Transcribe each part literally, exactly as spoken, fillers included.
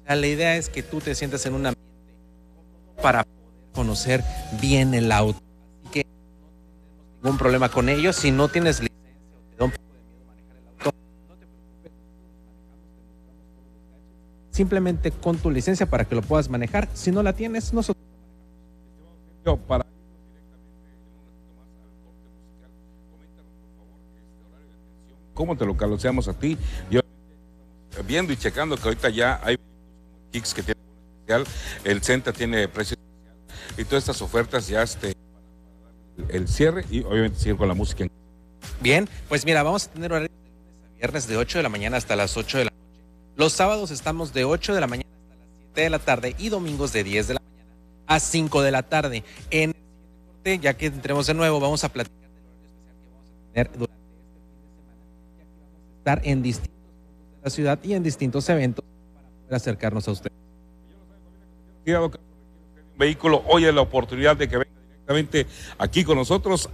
sea, la idea es que tú te sientas en un ambiente cómodo para poder conocer bien el auto. Así que no tenemos ningún problema con ello. Si no tienes licencia o te da un poco de miedo manejar el auto, no te preocupes, nosotros manejamos, te mostramos todos los gadgets. Simplemente con tu licencia para que lo puedas manejar. Si no la tienes, nosotros lo manejamos. Yo, para cómo te localizamos a ti. Yo viendo y checando que ahorita ya hay Kicks que tiene especial, el Senta tiene precio especial y todas estas ofertas ya este el cierre y obviamente siguen con la música. Bien, pues mira, vamos a tener horarios de lunes a viernes de ocho de la mañana hasta las ocho de la noche. Los sábados estamos de ocho de la mañana hasta las siete de la tarde y domingos de diez de la mañana a cinco de la tarde. En el siguiente corte, ya que entremos de nuevo, vamos a platicar del horario especial que vamos a tener durante estar en distintos puntos de la ciudad y en distintos eventos para poder acercarnos a ustedes. Un vehículo, hoy es la oportunidad de que venga directamente aquí con nosotros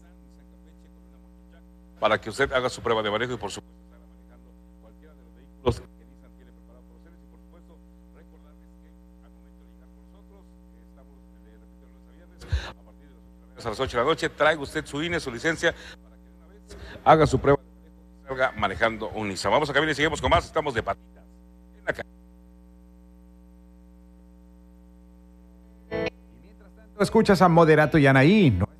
para que usted haga su prueba de manejo y por supuesto estará manejando cualquiera de los vehículos que Nissan tiene preparado por ustedes y por supuesto recordarles que al momento de llegar con nosotros estamos de repito lunes a viernes a partir de las ocho de la mañana a las ocho de la noche, traiga usted su I N E, su licencia para que de una vez haga su prueba salga manejando un Nissan. Vamos a cabina y seguimos con más. Estamos de patitas en la calle. Y mientras tanto, escuchas a Moderato y Anaí. ¿No?